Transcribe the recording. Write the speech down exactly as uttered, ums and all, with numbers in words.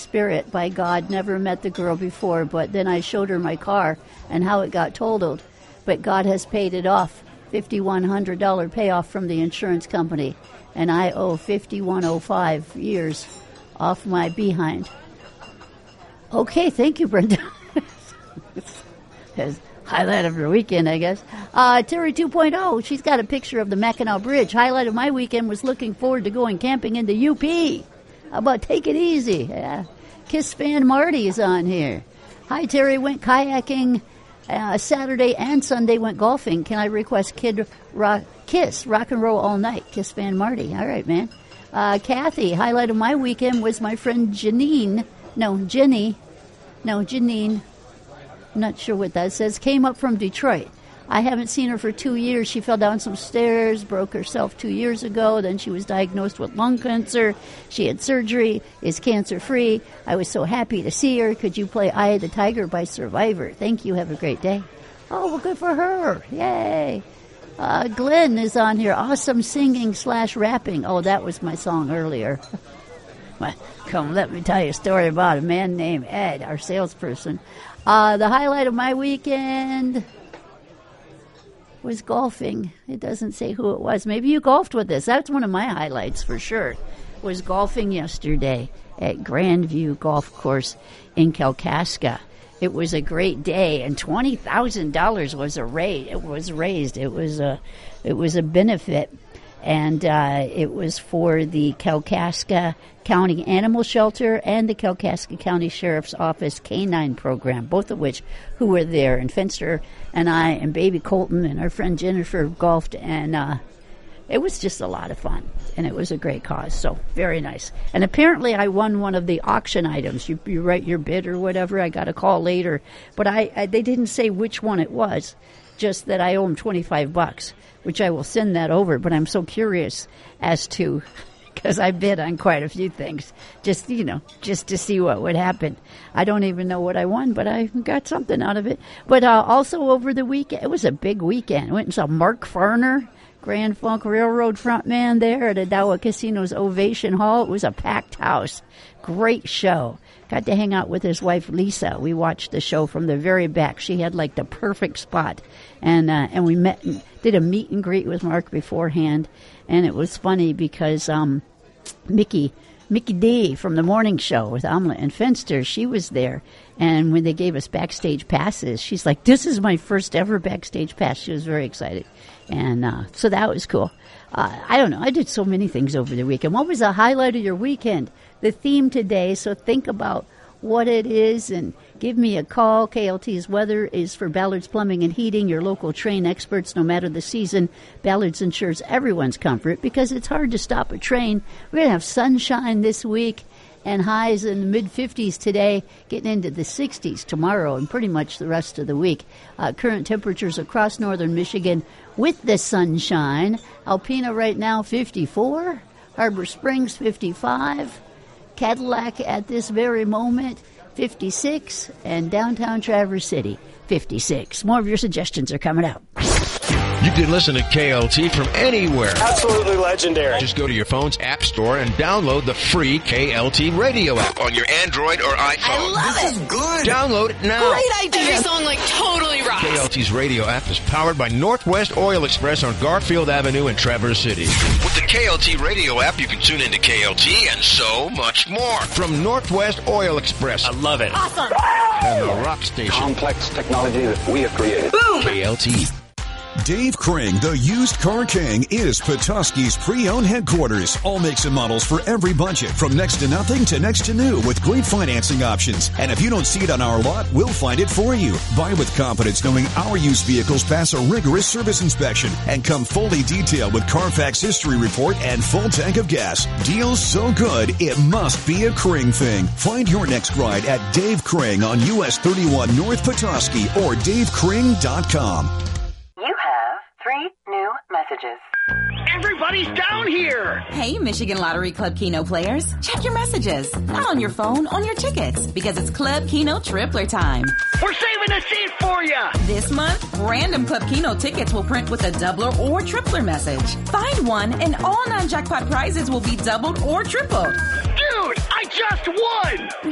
spirit by God. Never met the girl before, but then I showed her my car and how it got totaled. But God has paid it off, five thousand one hundred dollars payoff from the insurance company, and I owe five thousand one hundred five years off my behind. Okay, thank you, Brenda. That's highlight of her weekend, I guess. Uh, Terry two point oh, she's got a picture of the Mackinac Bridge. Highlight of my weekend was looking forward to going camping in the U P. How about take it easy? Yeah. Kiss fan Marty is on here. Hi, Terry. Went kayaking uh, Saturday and Sunday. Went golfing. Can I request Kid rock, Kiss rock and roll all night? Kiss fan Marty. All right, man. Uh, Kathy. Highlight of my weekend was my friend Janine. No, Jenny. No, Janine. I'm not sure what that says. Came up from Detroit. I haven't seen her for two years. She fell down some stairs, broke herself two years ago. Then she was diagnosed with lung cancer. She had surgery, is cancer-free. I was so happy to see her. Could you play Eye of the Tiger by Survivor? Thank you. Have a great day. Oh, well, good for her. Yay. Uh, Glenn is on here. Awesome singing slash rapping. Oh, that was my song earlier. Well, come, let me tell you a story about a man named Ed, our salesperson. Uh, the highlight of my weekend was golfing. It doesn't say who it was. Maybe you golfed with us. That's one of my highlights for sure. Was golfing yesterday at Grandview Golf Course in Kalkaska. It was a great day, and twenty thousand dollars was a raise. It was raised. It was a, it was a benefit. And uh, it was for the Kalkaska County Animal Shelter and the Kalkaska County Sheriff's Office Canine Program, both of which who were there. And Fenster and I and baby Colton and our friend Jennifer golfed, and uh, it was just a lot of fun. And it was a great cause, so very nice. And apparently I won one of the auction items. You, you write your bid or whatever. I got a call later. But I, I they didn't say which one it was, just that I owe them twenty-five bucks. Which I will send that over, but I'm so curious as to, because I bid on quite a few things, just, you know, just to see what would happen. I don't even know what I won, but I got something out of it. But uh, also over the weekend, it was a big weekend. I went and saw Mark Farner, Grand Funk Railroad frontman there at Adawa Casino's Ovation Hall. It was a packed house. Great show. Got to hang out with his wife, Lisa. We watched the show from the very back. She had, like, the perfect spot. And uh, and we met and did a meet and greet with Mark beforehand. And it was funny because um, Mickey, Mickey D from the morning show with Omelet and Fenster, she was there. And when they gave us backstage passes, she's like, this is my first ever backstage pass. She was very excited. And uh, so that was cool. Uh, I don't know. I did so many things over the weekend. What was the highlight of your weekend? The theme today, so think about what it is and give me a call. K L T's weather is for Ballard's Plumbing and Heating, your local train experts. No matter the season, Ballard's ensures everyone's comfort because it's hard to stop a train. We're going to have sunshine this week and highs in the mid-fifties today, getting into the sixties tomorrow and pretty much the rest of the week. Uh, current temperatures across northern Michigan with the sunshine. Alpena right now, fifty-four. Harbor Springs, fifty-five. Cadillac at this very moment, fifty-six. And downtown Traverse City, fifty-six. More of your suggestions are coming up. You can listen to K L T from anywhere. Absolutely legendary. Just go to your phone's app store and download the free K L T radio app on your Android or iPhone. I love this it. is good. Download it now. Great idea. Every song like totally rocks. K L T's radio app is powered by Northwest Oil Express on Garfield Avenue in Traverse City. With the K L T radio app, you can tune into K L T and so much more. From Northwest Oil Express. I love it. Awesome. And the rock station. Complex technology that we have created. Boom. K L T. Dave Kring, the used car king, is Petoskey's pre-owned headquarters. All makes and models for every budget, from next to nothing to next to new, with great financing options. And if you don't see it on our lot, we'll find it for you. Buy with confidence knowing our used vehicles pass a rigorous service inspection and come fully detailed with Carfax history report and full tank of gas. Deals so good, it must be a Kring thing. Find your next ride at Dave Kring on U S thirty-one North Petoskey or dave kring dot com. Three new messages. Everybody's down here! Hey, Michigan Lottery Club Keno players. Check your messages. Not on your phone, on your tickets. Because it's Club Keno Tripler time. We're saving a seat for you! This month, random Club Keno tickets will print with a doubler or tripler message. Find one and all non-jackpot prizes will be doubled or tripled. Dude, I just won!